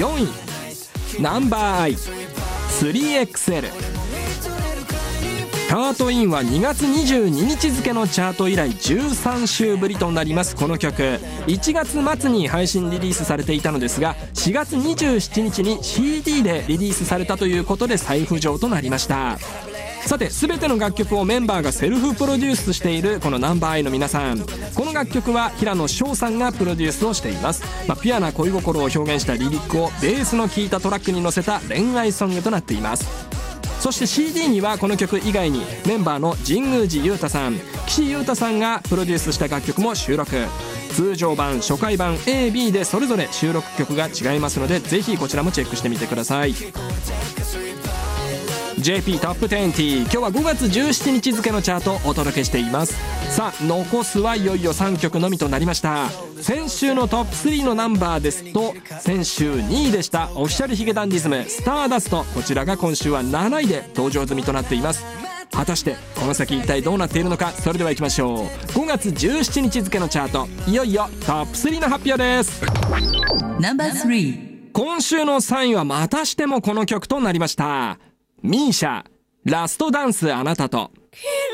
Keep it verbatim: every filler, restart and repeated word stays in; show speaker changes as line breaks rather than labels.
よんい、ナンバーアイ スリーエックスエル。 チャートインはにがつにじゅうににち付のチャート以来じゅうさんしゅうぶりとなります。この曲いちがつ末に配信リリースされていたのですが、しがつにじゅうしちにちに シーディー でリリースされたということで再浮上となりました。さて、全ての楽曲をメンバーがセルフプロデュースしているこのナンバーアイの皆さん、この楽曲は平野紫耀さんがプロデュースをしています。まあ、ピュアな恋心を表現したリリックをベースの効いたトラックに乗せた恋愛ソングとなっています。そして シーディー にはこの曲以外にメンバーの神宮寺勇太さん、岸優太さんがプロデュースした楽曲も収録。通常版、初回版 エービー でそれぞれ収録曲が違いますので、ぜひこちらもチェックしてみてください。ジェーピー トップにじゅう、今日はごがつじゅうしちにち付のチャートをお届けしています。さあ、残すはいよいよさんきょくのみとなりました。先週のトップスリーのナンバーですと、先週にいでしたオフィシャルヒゲダンディズムスターダスト、こちらが今週はなないで登場済みとなっています。果たしてこの先一体どうなっているのか、それではいきましょう。ごがつじゅうしちにち付のチャート、いよいよトップスリーの発表です。
ナンバースリー、
今週のさんいはまたしてもこの曲となりました。ミーシャ、ラストダンスあなたと。